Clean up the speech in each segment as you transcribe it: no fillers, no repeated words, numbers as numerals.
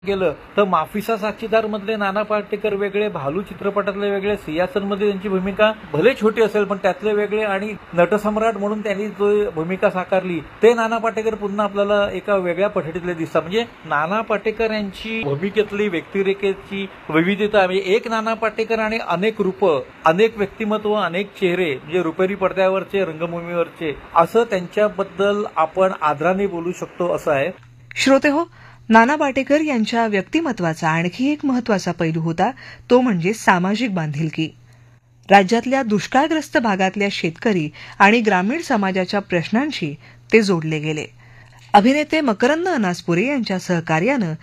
केलं तर माफिसा साक्षीदार मधले नाना पाटेकर वेगळे, भालू चित्रपटातले वेगळे, सिंहासन मध्ये त्यांची भूमिका भले छोटी असेल पण त्यातले वेगळे आणि नटसम्राट म्हणून त्यांनी जो भूमिका साकारली ते नाना पाटेकर पुन्हा आपल्याला एका वेगळ्या पठडीतले दिसतात. म्हणजे नाना पाटेकर यांची भूमिकेतली व्यक्तिरेखेची विविधता म्हणजे एक नाना पाटेकर आणि अनेक रूप, अनेक व्यक्तिमत्व, अनेक चेहरे म्हणजे रुपेरी पडद्यावरचे, रंगभूमीवरचे असं त्यांच्याबद्दल आपण आदराने बोलू शकतो असं आहे. श्रोते हो, नाना पाटेकर यांच्या व्यक्तिमत्वाचा आणखी एक महत्वाचा पैलू होता तो म्हणजे सामाजिक बांधिलकी. राज्यातल्या दुष्काळग्रस्त भागातल्या शेतकरी आणि ग्रामीण समाजाच्या प्रश्नांशी ते जोडले गेले. अभिनेते मकरंद अनासपुरे यांच्या सहकार्यानं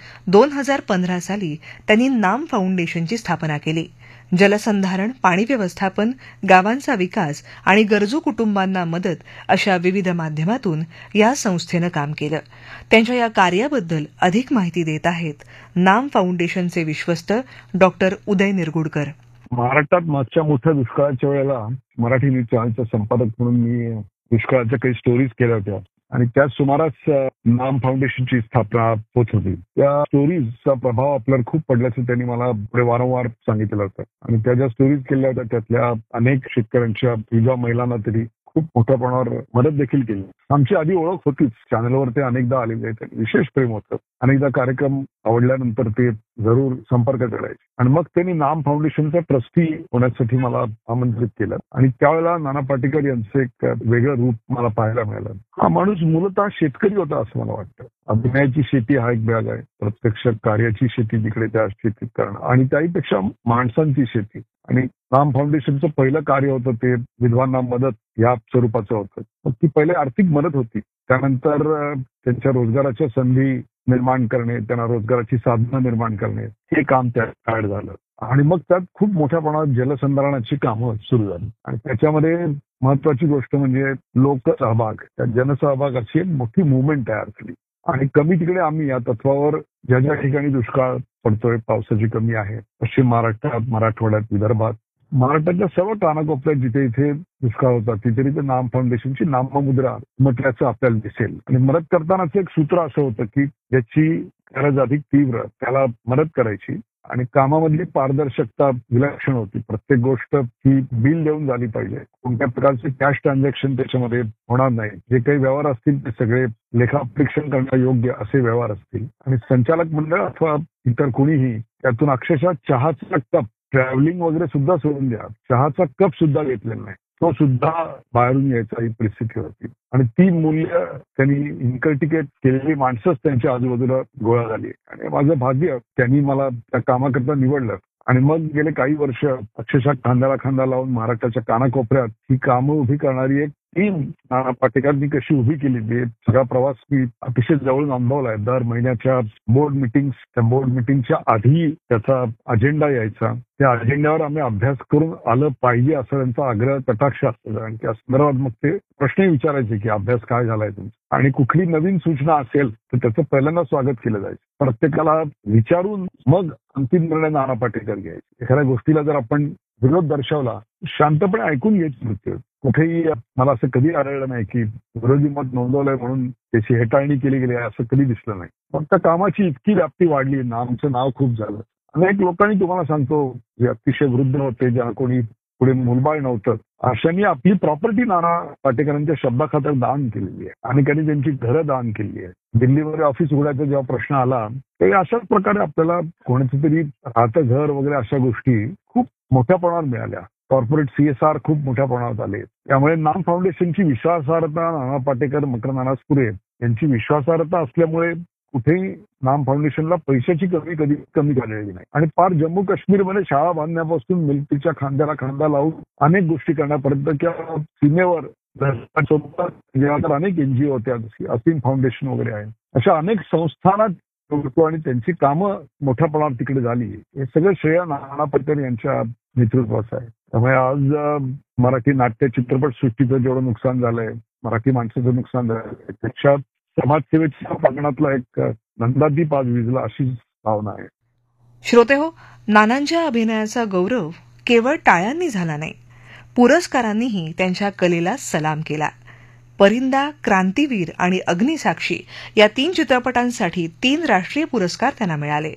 2015 साली त्यांनी नाम फाउंडेशनची स्थापना केली. जलसंधारण, पाणी व्यवस्थापन, गावांचा विकास आणि गरजू कुटुंबांना मदत अशा विविध माध्यमातून या संस्थेनं काम केलं. त्यांच्या या कार्याबद्दल अधिक माहिती देत आहेत नाम फाउंडेशनचे विश्वस्त डॉक्टर उदय निरगुडकर. महाराष्ट्रात मागच्या मोठ्या दुष्काळाच्या वेळेला मराठी न्यूज चॅनलचा संपादक म्हणून मी दुष्काळाच्या काही स्टोरीज केल्या होत्या आणि त्या सुमारास नाम फाउंडेशनची स्थापना होत होती. त्या स्टोरीजचा प्रभाव आपल्यावर खूप पडल्याचं त्यांनी मला पुढे वारंवार सांगितलं होतं आणि त्या ज्या स्टोरीज केल्या होत्या त्यातल्या अनेक शेतकऱ्यांच्या विधवा महिलांना तरी खूप मोठ्या प्रमाणावर मदत देखील केली. आमची आधी ओळख होतीच, चॅनलवर ते अनेकदा आलेले आहेत, विशेष प्रेम होतं. अनेकदा कार्यक्रम आवडल्यानंतर ते जरूर संपर्क करायचे आणि मग त्यांनी नाम फाउंडेशनचा ट्रस्टी होण्यासाठी मला आमंत्रित केलं आणि त्यावेळेला नाना पाटेकर यांचं एक वेगळं रूप मला पाहायला मिळालं. हा माणूस मूलतः शेतकरी होता असं मला वाटतं. अभिनयाची शेती हा एक भाग आहे, प्रत्यक्ष कार्याची शेती तिकडे त्या शेतीत करणं आणि त्याहीपेक्षा माणसांची शेती. आणि नाम फाउंडेशनचं पहिलं कार्य होतं ते विधवांना मदत या स्वरूपाचं होतं. मग ती पहिले आर्थिक मदत होती, त्यानंतर त्यांच्या रोजगाराच्या संधी निर्माण करणे, त्यांना रोजगाराची साधनं निर्माण करणे हे काम त्या काळात झालं आणि मग त्यात खूप मोठ्या प्रमाणात जलसंधारणाची कामं सुरू झाली आणि त्याच्यामध्ये महत्वाची गोष्ट म्हणजे लोकसहभाग, त्या जनसहभागाची एक मोठी मुवमेंट तयार झाली आणि कमी तिकडे आम्ही या तत्वावर ज्या ज्या ठिकाणी दुष्काळ पडतोय, पावसाची कमी आहे, पश्चिम महाराष्ट्रात, मराठवाड्यात, विदर्भात, महाराष्ट्राच्या सर्व कानाकोपऱ्यात जिथे इथे दुष्काळ होता तिथे तिथे नाम फाउंडेशनची नाममुद्रा म्हटल्याचं आपल्याला दिसेल. आणि मदत करतानाच एक सूत्र असं होतं की ज्याची गरज अधिक तीव्र त्याला मदत करायची आणि कामामधली पारदर्शकता विलक्षण होती. प्रत्येक गोष्ट ही बिल देऊन झाली पाहिजे, कोणत्या प्रकारचे कॅश ट्रान्झॅक्शन त्याच्यामध्ये होणार नाही. जे काही व्यवहार असतील ते सगळे लेखापरीक्षण करणं योग्य असे व्यवहार असतील आणि संचालक मंडळ अथवा इतर कोणीही त्यातून अक्षरशः चहाचा कप, ट्रॅव्हलिंग वगैरे सुद्धा सोडून द्या, चहाचा कप सुद्धा घेतलेला नाही, तो सुद्धा बाहेरून यायचा ही परिस्थिती होती आणि ती मूल्य त्यांनी इन्कल्टिकेट केलेली माणसंच त्यांच्या आजूबाजूला गोळा झाली आणि माझं भाग्य त्यांनी मला त्या कामाकरता निवडलं आणि मग गेले काही वर्ष अक्षरशः खांद्याला खांदा लावून महाराष्ट्राच्या कानाकोपऱ्यात ही कामं उभी करणारी एक टीम नाना पाटेकरांनी कशी उभी केली ते सगळा प्रवास मी अतिशय जवळून अनुभवलाय. दर महिन्याच्या बोर्ड मिटिंग्स, त्या बोर्ड मिटिंगच्या आधी त्याचा अजेंडा यायचा, त्या अजेंड्यावर आम्ही अभ्यास करून आलं पाहिजे असं त्यांचा आग्रह कटाक्ष असतो आणि त्या संदर्भात मग ते प्रश्नही विचारायचे की अभ्यास काय झालाय तुमचा आणि कुठली नवीन सूचना असेल तर त्याचं पहिल्यांदा स्वागत केलं जायचं. प्रत्येकाला विचारून मग अंतिम निर्णय नाना पाटेकर घ्यायचे. एखाद्या गोष्टीला जर आपण विरोध दर्शवला शांतपणे ऐकून घ्यायची होते. कुठेही मला असं कधी आढळलं नाही की विरोधी मत नोंदवलंय म्हणून त्याची हेटाळणी केली गेली असं कधी दिसलं नाही. मग त्या कामाची इतकी व्याप्ती वाढली, आमचं नाव खूप झालं. अनेक लोकांनी तुम्हाला सांगतो जे अतिशय वृद्ध होते, ज्या कोणी पुढे मुलबाळ नव्हतं, अशांनी आपली प्रॉपर्टी नाना पाटेकरांच्या शब्दाखातर दान केलेली आहे आणि त्यांनी त्यांची घरं दान केली आहे. दिल्लीमध्ये ऑफिस उघडायचा जेव्हा प्रश्न आला ते अशाच प्रकारे आपल्याला कोणाचं तरी राहतं घर वगैरे अशा गोष्टी खूप मोठ्या प्रमाणावर मिळाल्या. कॉर्पोरेट CSR खूप मोठ्या प्रमाणात आले. त्यामुळे नाम फाउंडेशनची विश्वासार्हता, नाना पाटेकर, मकरंद अनासपुरे यांची विश्वासार्हता असल्यामुळे कुठेही नाम फाउंडेशनला पैशाची कधी कमी झालेली नाही आणि फार जम्मू काश्मीरमध्ये शाळा बांधण्यापासून मिलिटरीच्या खांद्याला खांदा लावून अनेक गोष्टी करण्यापर्यंत किंवा सीमेवर अनेक NGO होत्या, असीम फाउंडेशन वगैरे आहे, अशा अनेक संस्थांना आणि त्यांची कामं मोठ्या प्रमाणात तिकडे झाली. हे सगळं श्रेय नाना पाटेकर यांच्या नेतृत्वाचं आहे. त्यामुळे आज मराठी नाट्य चित्रपट सृष्टीचं जेवढं नुकसान झालंय, मराठी माणसाचं नुकसान झालंय, त्याच्या समाजसेवेच्या प्रांगणातला एक नंदादीप आज विझला अशी भावना आहे. श्रोते हो, नानांच्या अभिनयाचा गौरव केवळ टाळ्यांनी झाला नाही, पुरस्कारांनीही त्यांच्या कलेला सलाम केला. परिंदा, क्रांतीवीर आणि अग्निसाक्षी या 3 चित्रपटांसाठी 3 राष्ट्रीय पुरस्कार त्यांना मिळाले.